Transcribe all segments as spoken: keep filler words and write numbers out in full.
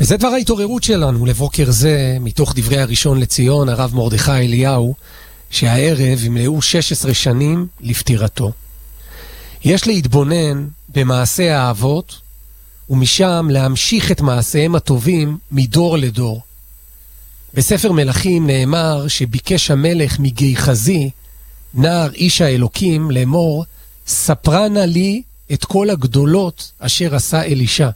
וזה דבר ההתעוררות שלנו לבוקר זה, מתוך דברי הראשון לציון, הרב מרדכי אליהו, שהערב ימלאו שש עשרה שנים לפטירתו. יש להתבונן במעשה האבות, ומשם להמשיך את מעשיהם הטובים מדור לדור. בספר מלכים נאמר שביקש המלך מגיחזי, נער איש האלוקים, לאמור, ספרנה לי את כל הגדולות אשר עשה אלישע.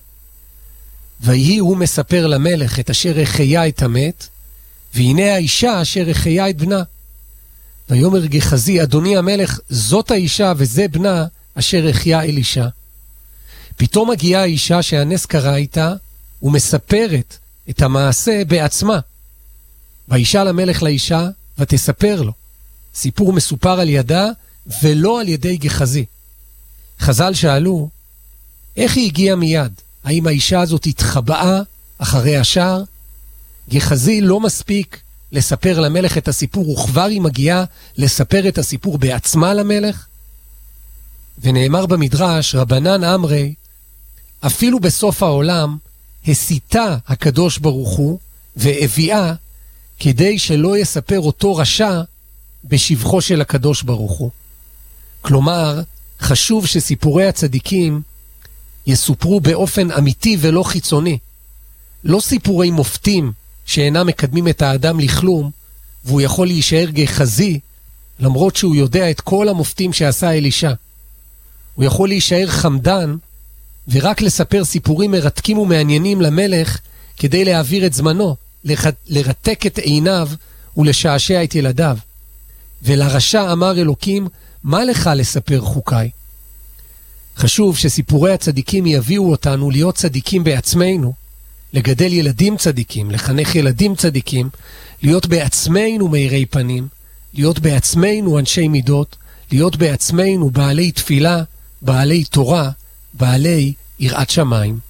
ויהי הוא מספר למלך את אשר החיה את המת, והנה האישה אשר החיה את בנה. ויאמר גיחזי, אדוני המלך, זאת האישה וזה בנה אשר החיה אלישע. פתאום מגיעה האישה שהנס קרה איתה, ומספרת את המעשה בעצמה. והאישה למלך לאישה, ותספר לו. סיפור מסופר על ידה, ולא על ידי גיחזי. חז"ל שאלו, איך היא הגיעה מיד? האם האישה הזאת התחבאה אחרי השער? גיחזי לא מספיק לספר למלך את הסיפור, וכבר היא מגיעה לספר את הסיפור בעצמה למלך? ונאמר במדרש, רבנן אמרי, אפילו בסוף העולם, הסיתה הקדוש ברוך הוא, והביאה, כדי שלא יספר אותו רשע בשבחו של הקדוש ברוך הוא. כלומר, חשוב שסיפורי הצדיקים יסופרו באופן אמיתי ולא חיצוני. לא סיפורי מופתים שאינם מקדמים את האדם לכלום, והוא יכול להישאר גיחזי, למרות שהוא יודע את כל המופתים שעשה אלישע. הוא יכול להישאר חמדן, ורק לספר סיפורים מרתקים ומעניינים למלך, כדי להעביר את זמנו, לרתק את עיניו ולשעשע את ילדיו. ולרשע אמר אלוקים, מה לך לספר חוקיי? חשוב שסיפורי הצדיקים יביאו אותנו להיות צדיקים בעצמנו, לגדל ילדים צדיקים, לחנך ילדים צדיקים, להיות בעצמנו מאירי פנים, להיות בעצמנו אנשי מידות, להיות בעצמנו בעלי תפילה, בעלי תורה, בעלי יראת שמיים.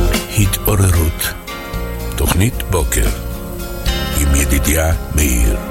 התעוררות, תוכנית בוקר עם ידידיה מאיר.